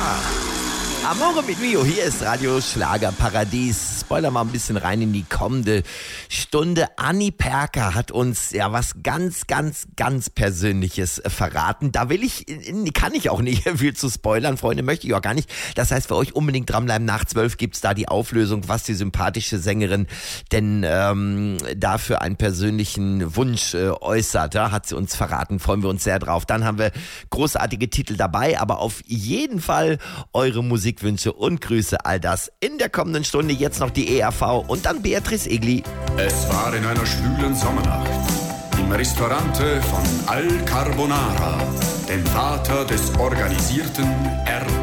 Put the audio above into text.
Amore mit Mio, hier ist Radio Schlagerparadies. Spoiler mal ein bisschen rein in die kommende Stunde. Anni Perker hat uns ja was ganz Persönliches verraten. Da kann ich auch nicht viel zu spoilern, Freunde, möchte ich auch gar nicht. Das heißt, für euch unbedingt dranbleiben. Nach 12 gibt's da die Auflösung, was die sympathische Sängerin denn dafür einen persönlichen Wunsch äußert. Da hat sie uns verraten, freuen wir uns sehr drauf. Dann haben wir großartige Titel dabei, aber auf jeden Fall eure Musikwünsche und Grüße, all das in der kommenden Stunde. Jetzt noch die ERV und dann Beatrice Egli. Es war in einer schwülen Sommernacht im Restaurante von Al Carbonara, dem Vater des organisierten